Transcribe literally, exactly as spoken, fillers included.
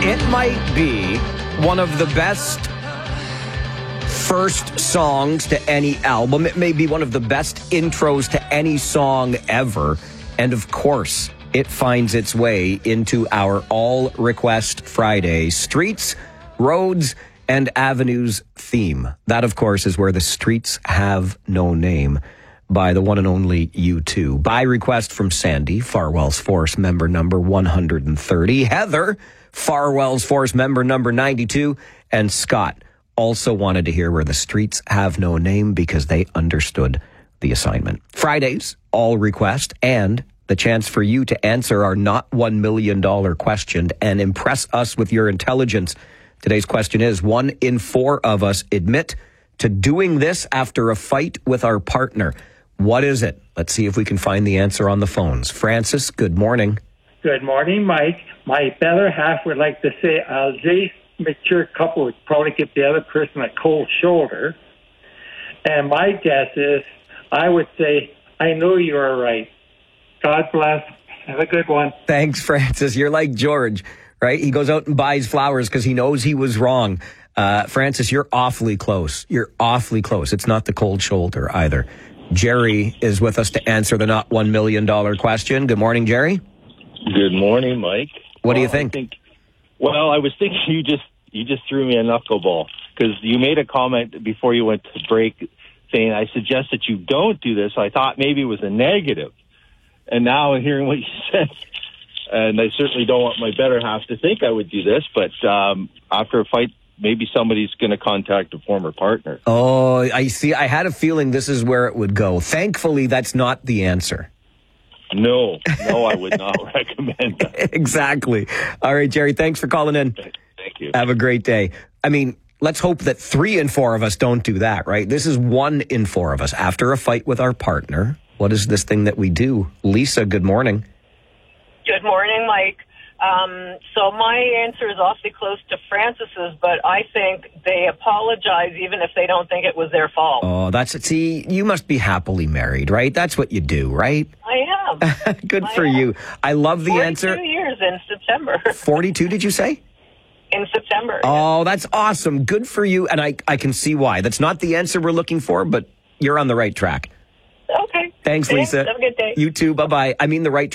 It might be one of the best first songs to any album. It may be one of the best intros to any song ever. And of course, it finds its way into our All Request Friday Streets, Roads, and Avenues theme. That, of course, is where the Streets Have No Name by the one and only U two. By request from Sandy, Farwell's Force member number one hundred thirty, Heather, Farwell's Force member number ninety-two, and Scott also wanted to hear Where the Streets Have No Name because they understood the assignment. Fridays, all request, and the chance for you to answer our not one million dollars question and impress us with your intelligence. Today's question is, one in four of us admit to doing this after a fight with our partner. What is it? Let's see if we can find the answer on the phones. Francis, good morning. Good morning, Mike. My better half would like to say a very mature couple would probably give the other person a cold shoulder. And my guess is, I would say, I know you are right. God bless. Have a good one. Thanks, Francis. You're like George, right? He goes out and buys flowers because he knows he was wrong. Uh, Francis, you're awfully close. You're awfully close. It's not the cold shoulder either. Jerry is with us to answer the not one million dollars question. Good morning, Jerry. Good morning, Mike. What well, do you think? I think? Well, I was thinking you just you just threw me a knuckleball because you made a comment before you went to break saying, I suggest that you don't do this. I thought maybe it was a negative. And now hearing what you said, and I certainly don't want my better half to think I would do this, but um, after a fight, maybe somebody's going to contact a former partner. Oh, I see. I had a feeling this is where it would go. Thankfully, that's not the answer. No, no, I would not recommend that. Exactly. All right, Jerry, thanks for calling in. Thank you. Have a great day. I mean, let's hope that three in four of us don't do that, right? This is one in four of us. After a fight with our partner, what is this thing that we do? Lisa, good morning. Good morning, Mike. Um, so my answer is awfully close to Francis's, but I think they apologize even if they don't think it was their fault. Oh, that's it. See, you must be happily married, right? That's what you do, right? I have. Good I for have. you. I love the answer. forty-two years in September. forty-two, did you say? In September. Oh, that's awesome. Good for you. And I, I can see why. That's not the answer we're looking for, but you're on the right track. Okay. Thanks, Thanks. Lisa. Have a good day. You too. Bye-bye. I mean the right